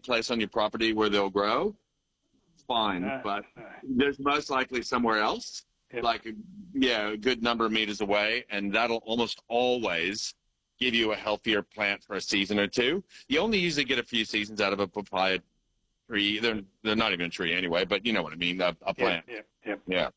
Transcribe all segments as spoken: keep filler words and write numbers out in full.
place on your property where they'll grow, fine. No, but no. there's most likely somewhere else, Yep. like, yeah, a good number of meters away, and that'll almost always give you a healthier plant for a season or two. You only usually get a few seasons out of a papaya tree. They're, they're not even a tree anyway, but you know what I mean, a, a plant. Yep, yep, yep. Yeah.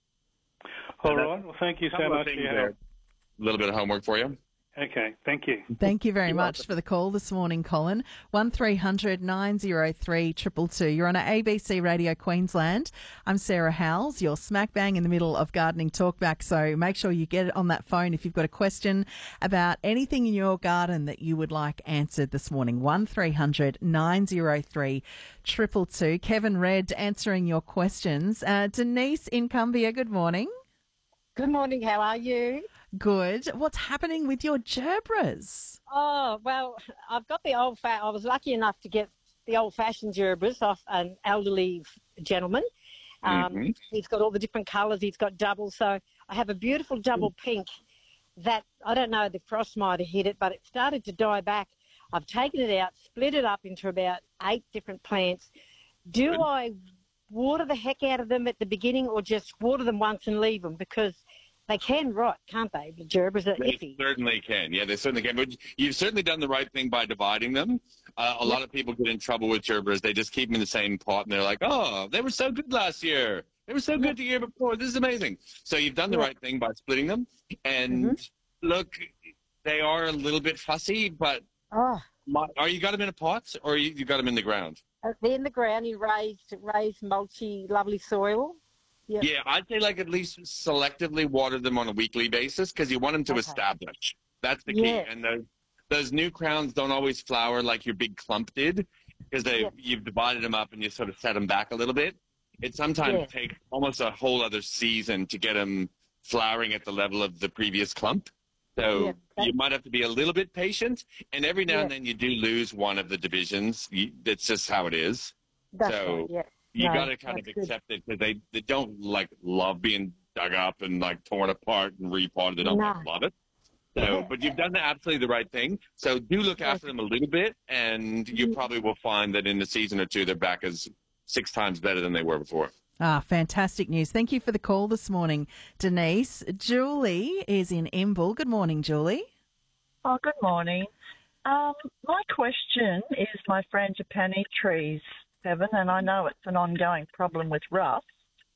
All So right. Well, thank you so couple of much for things your there. help. A little bit of homework for you. Okay, thank you. Thank you very You're much welcome. for the call this morning, Colin. one three hundred nine oh three two two two. You're on A B C Radio Queensland. I'm Sarah Howells. You're smack bang in the middle of gardening talkback, so make sure you get it on that phone if you've got a question about anything in your garden that you would like answered this morning. one three hundred nine oh three two two two. Kevin Red answering your questions. Uh, Denise in Cumbria, good morning. Good morning. How are you? Good. What's happening with your gerbras? Oh, well, I've got the old fa- I was lucky enough to get the old-fashioned gerbras off an elderly gentleman. Um, Mm-hmm. He's got all the different colours. He's got double. So I have a beautiful double pink that, I don't know, the frost might have hit it, but it started to die back. I've taken it out, split it up into about eight different plants. Do Good. I water the heck out of them at the beginning or just water them once and leave them? Because they can rot, can't they? The gerbers are They iffy. certainly can. Yeah, they certainly can. But you've certainly done the right thing by dividing them. Uh, a Yep. lot of people get in trouble with gerbers. They just keep them in the same pot, and they're like, oh, they were so good last year. They were so good the year before. This is amazing. So you've done the Yep. right thing by splitting them. And Mm-hmm. look, they are a little bit fussy, but Oh, my, are you got them in a pot, or you, you got them in the ground? uh, they're in the ground in raised, raised, mulchy, lovely soil. Yep. Yeah, I'd say like at least selectively water them on a weekly basis because you want them to Okay. establish. That's the key. Yeah. And those those new crowns don't always flower like your big clump did because they Yeah. you've divided them up and you sort of set them back a little bit. It sometimes Yeah. takes almost a whole other season to get them flowering at the level of the previous clump. So Yeah, that- you might have to be a little bit patient. And every now and Yeah. then you do lose one of the divisions. You, that's just how it is. That's So- right, yeah. You No, got to kind of that's good. accept it because they, they don't like love being dug up and like torn apart and repotted. They don't No. like, love it. So, but you've done the, absolutely the right thing. So do look after them a little bit, and you Mm-hmm. probably will find that in a season or two they're back as six times better than they were before. Ah, fantastic news. Thank you for the call this morning, Denise. Julie is in Imbil. Good morning, Julie. Oh, good morning. Um, my question is my frangipani trees, Kevin, and I know it's an ongoing problem with rust,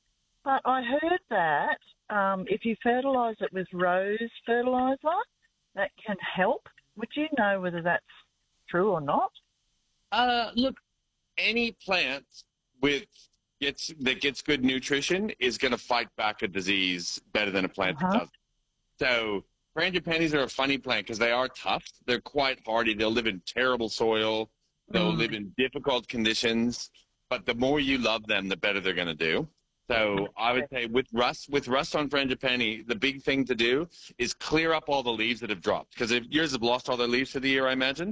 but I heard that um, if you fertilise it with rose fertiliser, that can help. Would you know whether that's true or not? Uh, look, any plant with gets that gets good nutrition is going to fight back a disease better than a plant Uh-huh. that doesn't. So frangipanis are a funny plant because they are tough. They're quite hardy. They'll live in terrible soil. They'll Mm. live in difficult conditions. But the more you love them, the better they're going to do. So I would say with rust, with rust on frangipani, the big thing to do is clear up all the leaves that have dropped. Because if yours have lost all their leaves for the year, I imagine.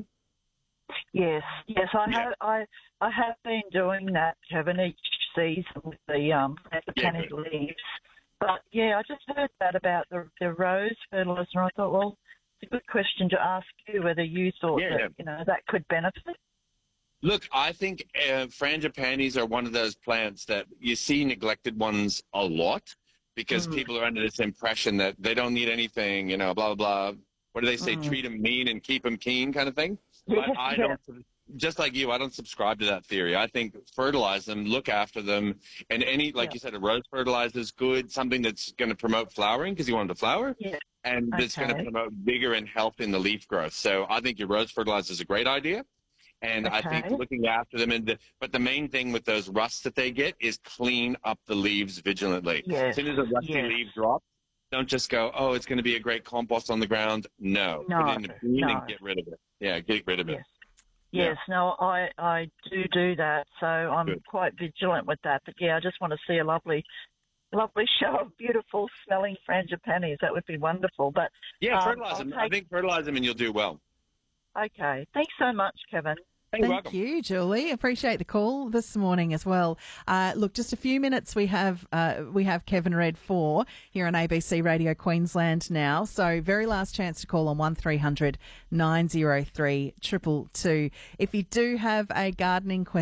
Yes, yes, I Yeah. have. I I have been doing that, Kevin, each season with the um frangipani good. leaves. But yeah, I just heard that about the the rose fertiliser, and I thought, well, it's a good question to ask you whether you thought Yeah, that yeah. you know that could benefit. Look, I think uh, frangipanis are one of those plants that you see neglected ones a lot because Mm. people are under this impression that they don't need anything, you know, blah, blah, blah. What do they say? Mm. Treat them mean and keep them keen kind of thing. Yeah, But I yeah. don't, just like you, I don't subscribe to that theory. I think fertilize them, look after them, and any, like Yeah. you said, a rose fertilizer is good, something that's going to promote flowering because you want them to flower, Yeah. and that's going to Okay. promote vigor and health in the leaf growth. So I think your rose fertilizer is a great idea. And I think Okay. looking after them, and the, but the main thing with those rusts that they get is clean up the leaves vigilantly. Yes, As soon as a rusty yes. leaf drops, don't just go, oh, it's going to be a great compost on the ground. No, No, put it in the bin no. and get rid of it. Yeah, get rid of it. Yes. Yeah. Yes, no, I, I do do that, so I'm Good. quite vigilant with that. But yeah, I just want to see a lovely, lovely show of beautiful smelling frangipanis. That would be wonderful. But Yeah, Um, fertilize I'll them. I take- think fertilize them and you'll do well. okay, thanks so much, Kevin. You're Thank welcome. you, Julie. Appreciate the call this morning as well. Uh, look, just a few minutes. We have uh, we have Kevin Red four here on A B C Radio Queensland now. So very last chance to call on one three hundred nine oh three two two two. If you do have a gardening question.